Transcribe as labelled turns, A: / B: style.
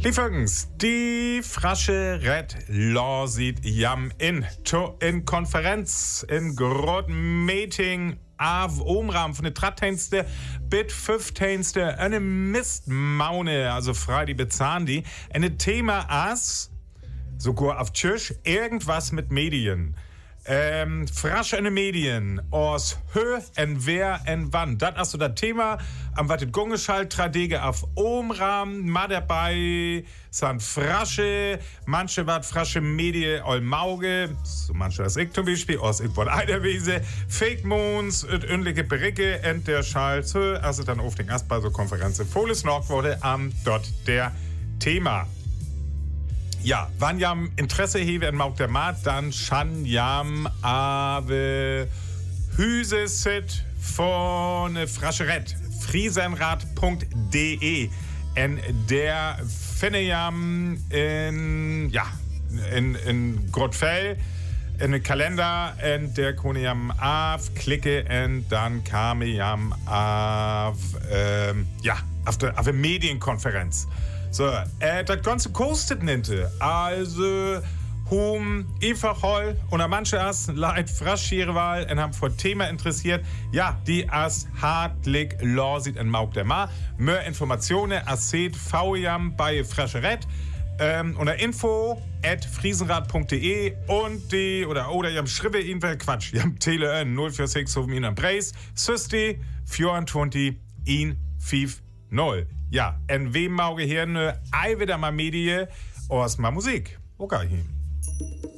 A: Liefergens, die Frasche Red Lawsit jam in Konferenz, in großen Meeting, av Omram von der 13. bis 15. eine Mistmaune, also frei die bezahlen die, eine Thema as, sogar auf Tschüss, irgendwas mit Medien. Frasch in den Medien, aus Hö, en wer, en wann. Das ist so das Thema, am was das Gungeschall, Tradege auf Omram, mal dabei, san Frasche, manche wat Frasche Medien, all Mauge, so manche das ich zum Beispiel, aus ich wollte Eiderwiese, Fake Moons, ündliche Bericke, en der Schall, also dann auf den Asper, so Konferenz, Foles noch wurde am dort der Thema. Ja, wann jam Interesse hewe en Mauk der Mat, dann schan jam ave Hüse sit von Frascheret, friesenrad.de. En der finde jam in Grottfell, in den Kalender, en der kone jam auf klicke, en dann kam jam auf der Medienkonferenz. So, das Ganze kostet ninte. Also, einfach hol, und manche as leid fraschiere Wahl und haben vor Thema interessiert. Ja, die as hartlich Lawsit en Mauk der Ma. Mehr Informationen as seht VJam bei Frascheret. Unter info@friesenrad.de und die, oder jam schrive irgendwelche Quatsch. Jam Tele 046 in am Preis. Süsti 24 in 50. Ja, en wem mauge hier ne ei wieder mal Medie aus ma Musik. Okay.